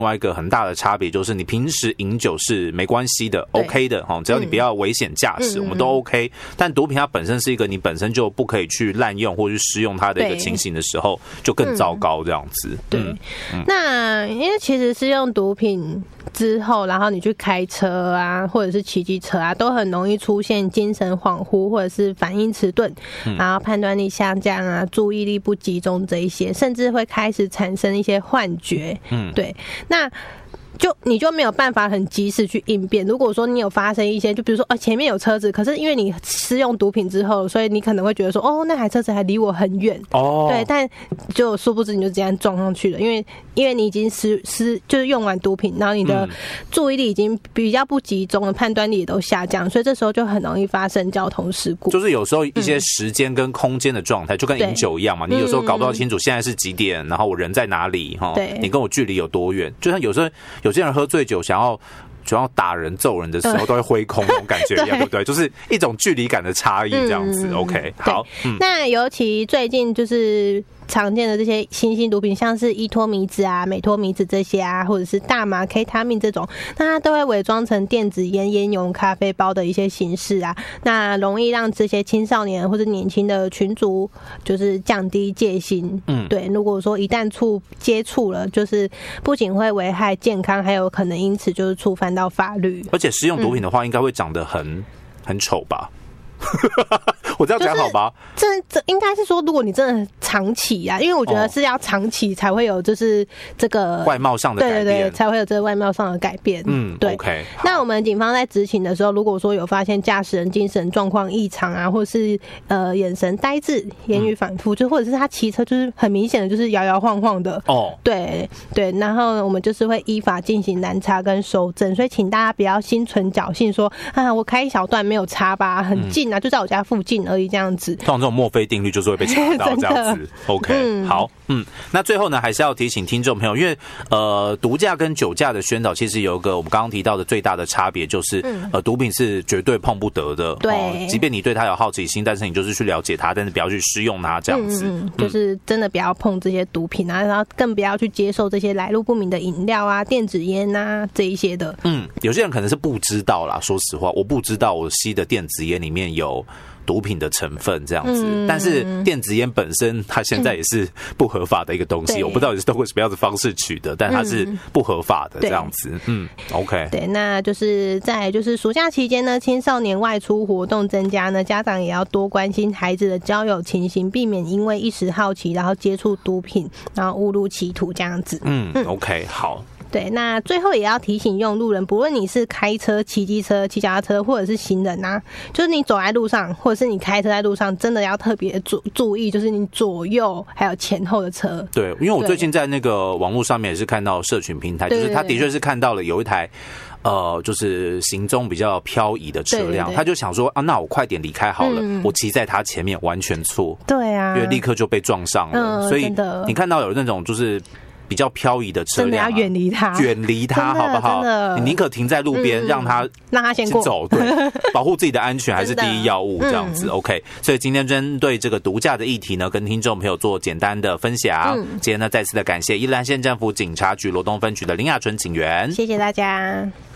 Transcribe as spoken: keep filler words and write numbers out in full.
另外一个很大的差别就是你平时饮酒是没关系的 OK 的，只要你不要危险驾驶、嗯、我们都 OK， 但毒品它本身是一个你本身就不可以去滥用或者施用它的一个情形的时候就更糟糕这样子、嗯、 对、嗯、那因为其实施用毒品之后然后你去开车啊或者是骑机车啊都很容易出现精神恍惚或者是反应迟钝、嗯、然后判断力下降啊注意力不集中这一些，甚至会开始产生一些幻觉。嗯，对，那就你就没有办法很及时去应变。如果说你有发生一些，就比如说，呃，前面有车子，可是因为你施用毒品之后，所以你可能会觉得说，哦，那台车子还离我很远，哦，对，但就殊不知你就这样撞上去了，因为因为你已经施施就是用完毒品，然后你的注意力已经比较不集中了，判断力也都下降，所以这时候就很容易发生交通事故。 就是有时候一些时间跟空间的状态，嗯、就跟饮酒一样嘛，你有时候搞不到清楚现在是几点，然后我人在哪里，哈，你跟我距离有多远，就像有时候有些人喝醉酒想要想要打人揍人的时候都会挥空那种感觉一样，对不对？就是一种距离感的差异这样子、嗯、OK 好、 嗯、那尤其最近就是常见的这些新兴毒品，像是依托米酯啊、美托米酯这些啊，或者是大麻、K 他命这种，那它都会伪装成电子烟、烟油、咖啡包的一些形式啊，那容易让这些青少年或者年轻的群族就是降低戒心。嗯，对，如果说一旦触接触了，就是不仅会危害健康，还有可能因此就是触犯到法律。 而且使用毒品的话，应该会长得很、嗯、很丑吧？我这样讲好吧？ 这这应该是说，如果你真的长期啊，因为我觉得是要长期才会有，就是这个外貌上的改变， 对对对，才会有这个外貌上的改变。 嗯， 对。 OK。 那我们警方在执勤的时候，如果说有发现驾驶人精神状况异常啊，或是呃眼神呆滞、言语反复，就或者是他骑车就是很明显的就是摇摇晃晃的哦，对对，然后我们就是会依法进行拦查跟搜证，所以请大家不要心存侥幸说啊，我开一小段没有查吧，很近。嗯啊，就在我家附近而已，这样子。 通常这种墨菲定律就是会被查到这样子。OK，、嗯、好，嗯，那最后呢，还是要提醒听众朋友，因为呃，毒驾跟酒驾的宣导，其实有一个我们刚刚提到的最大的差别，就是、嗯、呃，毒品是绝对碰不得的。 对、 哦，即便你对它有好奇心，但是你就是去了解它，但是不要去施用它这样子。 嗯嗯、就是真的不要碰这些毒品啊，然后更不要去接受这些来路不明的饮料啊、电子烟啊这一些的。 嗯，有些人可能是不知道啦，说实话，我不知道我吸的电子烟里面有。有毒品的成分这样子、嗯，但是电子烟本身它现在也是不合法的一个东西，嗯、我不知道你是通过什么样的方式取得，但它是不合法的这样子。嗯 ，OK， 对，那就是在就是暑假期间呢，青少年外出活动增加呢，家长也要多关心孩子的交友情形，避免因为一时好奇然后接触毒品，然后误入歧途这样子。 嗯, 嗯 ，OK， 好。 对，那最后也要提醒用路人，不论你是开车、骑机车、骑脚踏车，或者是行人啊，就是你走在路上，或者是你开车在路上，真的要特别注注意，就是你左右还有前后的车。 对，因为我最近在那个网络上面也是看到社群平台，就是他的确是看到了有一台。呃，就是行踪比较漂移的车辆，对对对，他就想说啊，那我快点离开好了，嗯、我骑在他前面，完全错。 对啊， 因为立刻就被撞上了，嗯、所以你看到有那种就是。比较漂移的车辆、啊， 真的要远离它， 远离它，好不好？你宁可停在路边、嗯，让它让它先过走，对，保护自己的安全还是第一要务，这样子、嗯、OK。所以今天针对这个毒驾的议题呢，跟听众朋友做简单的分享。嗯、今天呢，再次的感谢宜兰县政府警察局罗东分局的林雅纯警员， 谢谢大家。